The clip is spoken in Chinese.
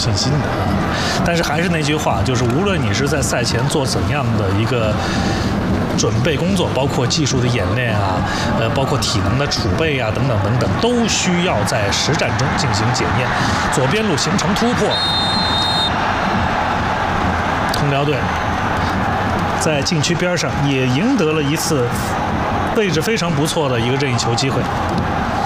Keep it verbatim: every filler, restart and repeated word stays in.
信心的啊。但是还是那句话，就是无论你是在赛前做怎样的一个准备工作，包括技术的演练啊，呃，包括体能的储备啊，等等等等，都需要在实战中进行检验。左边路形成突破，通辽队在禁区边上也赢得了一次位置非常不错的一个任意球机会。